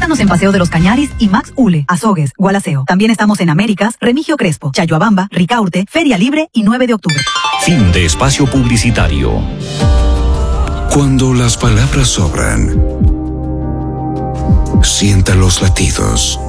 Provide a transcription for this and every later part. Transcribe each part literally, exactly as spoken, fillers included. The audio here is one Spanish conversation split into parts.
Visítanos en Paseo de los Cañaris y Max Ule, Azogues, Gualaceo. También estamos en Américas, Remigio Crespo, Chayuabamba, Ricaurte, Feria Libre y nueve de octubre. Fin de espacio publicitario. Cuando las palabras sobran, sienta los latidos.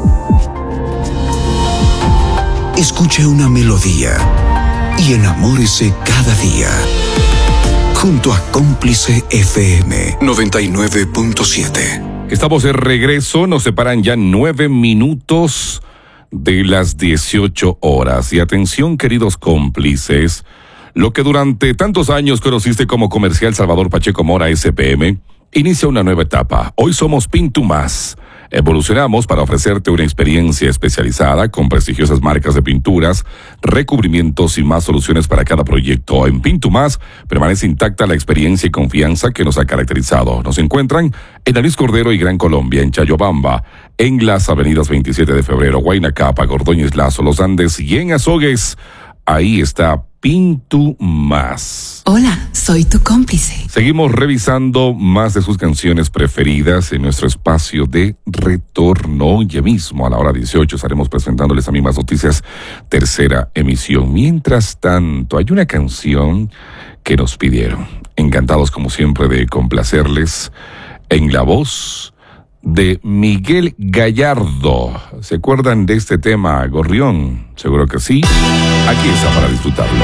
Escuche una melodía y enamórese cada día. Junto a Cómplice F M noventa y nueve punto siete. Estamos de regreso, nos separan ya nueve minutos de las dieciocho horas. Y atención, queridos cómplices, lo que durante tantos años conociste como Comercial Salvador Pacheco Mora S P M, inicia una nueva etapa. Hoy somos Pintumas. Evolucionamos para ofrecerte una experiencia especializada con prestigiosas marcas de pinturas, recubrimientos y más soluciones para cada proyecto. En Pintumas permanece intacta la experiencia y confianza que nos ha caracterizado. Nos encuentran en Luis Cordero y Gran Colombia, en Chayobamba, en las avenidas veintisiete de febrero, Guaynacapa, Ordóñez Lazo, Los Andes y en Azogues. Ahí está Pintumas. Hola, soy tu cómplice. Seguimos revisando más de sus canciones preferidas en nuestro espacio de retorno. Ya mismo a la hora dieciocho estaremos presentándoles a mismas noticias, tercera emisión. Mientras tanto, hay una canción que nos pidieron. Encantados como siempre de complacerles en la voz de Miguel Gallardo. ¿Se acuerdan de este tema, Gorrión? Seguro que sí. Aquí está para disfrutarlo.